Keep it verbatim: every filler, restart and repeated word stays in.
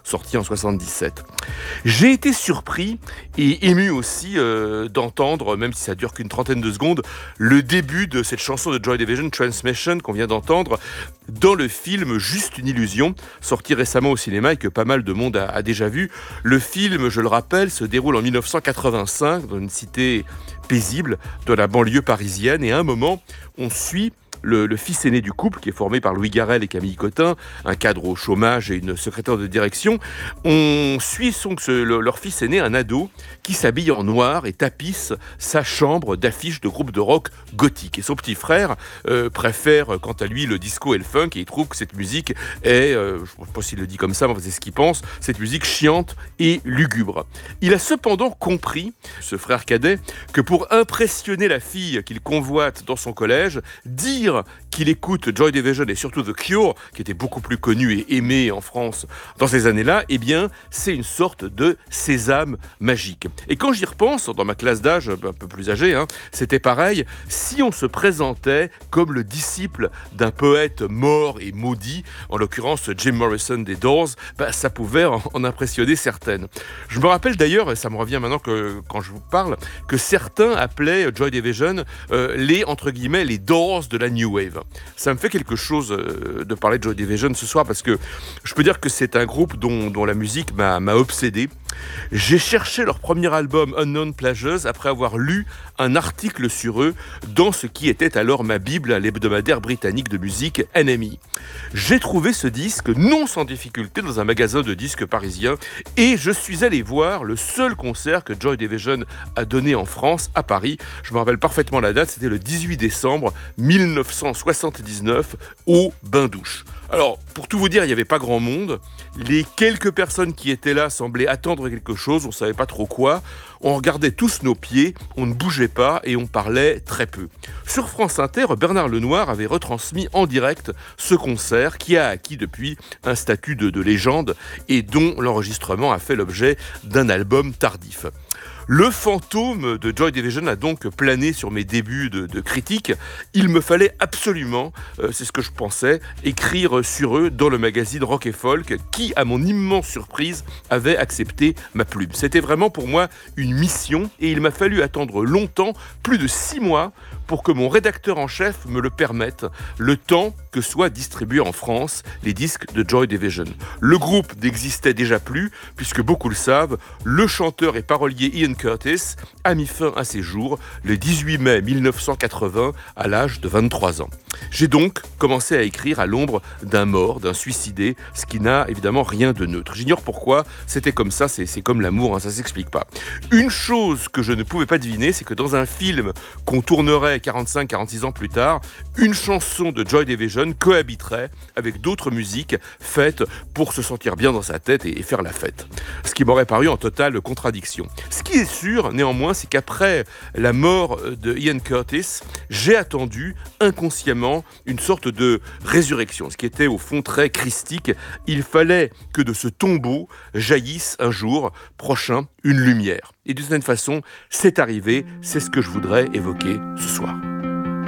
sorti en soixante-dix-sept. J'ai été surpris et ému aussi euh, d'entendre, même si ça dure qu'une trentaine de secondes, le début de cette chanson de Joy Division, Transmission, qu'on vient d'entendre, dans le film Juste une illusion, sorti récemment au cinéma et que pas mal de monde a, a déjà vu. Le film, je le rappelle, se déroule en dix-neuf cent quatre-vingt-cinq dans une cité paisible de la banlieue parisienne, et à un moment, on suit Le, le fils aîné du couple, qui est formé par Louis Garrel et Camille Cotin, un cadre au chômage et une secrétaire de direction. On suit son, ce, le, leur fils aîné, un ado, qui s'habille en noir et tapisse sa chambre d'affiches de groupes de rock gothique. Et son petit frère euh, préfère, quant à lui, le disco et le funk, et il trouve que cette musique est, euh, je ne sais pas s'il le dit comme ça, mais c'est ce qu'il pense, cette musique chiante et lugubre. Il a cependant compris, ce frère cadet, que pour impressionner la fille qu'il convoite dans son collège, dire qu'il écoute Joy Division et surtout The Cure, qui était beaucoup plus connu et aimé en France dans ces années-là, eh bien, c'est une sorte de sésame magique. Et quand j'y repense, dans ma classe d'âge un peu plus âgée, hein, c'était pareil. Si on se présentait comme le disciple d'un poète mort et maudit, en l'occurrence Jim Morrison des Doors, bah, ça pouvait en, en impressionner certaines. Je me rappelle d'ailleurs, et ça me revient maintenant que, quand je vous parle, que certains appelaient Joy Division euh, les, entre guillemets, les Doors de la New Wave. Ça me fait quelque chose euh, de parler de Joy Division ce soir, parce que je peux dire que c'est un groupe dont, dont la musique m'a, m'a obsédé. J'ai cherché leur premier album Unknown Pleasures après avoir lu un article sur eux dans ce qui était alors ma bible, l'hebdomadaire britannique de musique N M E. J'ai trouvé ce disque non sans difficulté dans un magasin de disques parisien, et je suis allé voir le seul concert que Joy Division a donné en France, à Paris. Je me rappelle parfaitement la date, c'était le dix-huit décembre mille neuf cent soixante-dix-neuf au Bain-Douche. Alors, pour tout vous dire, il n'y avait pas grand monde. Les quelques personnes qui étaient là semblaient attendre quelque chose, on ne savait pas trop quoi. On regardait tous nos pieds, on ne bougeait pas et on parlait très peu. Sur France Inter, Bernard Lenoir avait retransmis en direct ce concert qui a acquis depuis un statut de, de légende et dont l'enregistrement a fait l'objet d'un album tardif. Le fantôme de Joy Division a donc plané sur mes débuts de, de critique. Il me fallait absolument, euh, c'est ce que je pensais, écrire sur eux dans le magazine Rock et Folk, qui, à mon immense surprise, avait accepté ma plume. C'était vraiment pour moi une mission, et il m'a fallu attendre longtemps, plus de six mois, pour que mon rédacteur en chef me le permette, le temps que soient distribués en France les disques de Joy Division. Le groupe n'existait déjà plus, puisque beaucoup le savent, le chanteur et parolier Ian Curtis a mis fin à ses jours le dix-huit mai mille neuf cent quatre-vingts à l'âge de vingt-trois ans. J'ai donc commencé à écrire à l'ombre d'un mort, d'un suicidé, ce qui n'a évidemment rien de neutre. J'ignore pourquoi, c'était comme ça, c'est, c'est comme l'amour, hein, ça s'explique pas. Une chose que je ne pouvais pas deviner, c'est que dans un film qu'on tournerait quarante-cinq à quarante-six ans plus tard, une chanson de Joy Division cohabiterait avec d'autres musiques faites pour se sentir bien dans sa tête et faire la fête. Ce qui m'aurait paru en totale contradiction. Ce qui est sûr, néanmoins, c'est qu'après la mort de Ian Curtis, j'ai attendu inconsciemment une sorte de résurrection, ce qui était au fond très christique. Il fallait que de ce tombeau jaillisse un jour prochain une lumière. Et d'une certaine façon, c'est arrivé, c'est ce que je voudrais évoquer ce soir.